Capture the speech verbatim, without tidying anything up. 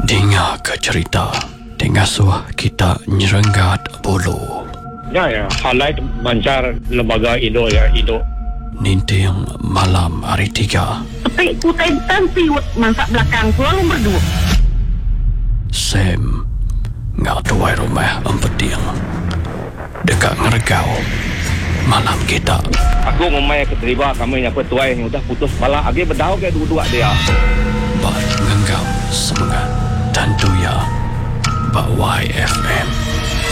Dengar ke cerita Tengah suah kita nyerenggat bulu. Ya, ya. Highlight bancar lembaga Indo ya, Indo. Ninting malam hari tiga. Tapi kutai tansiut masa belakang lalu berdua. Sam ngak tuai rumah empeting. Dekat ngeregau malam kita. Aku memang keterima kami yang petuai yang udah putus bala agi berdau ke dua-dua dia. Bat ngenggam semangat dan tuya Bak Y F M.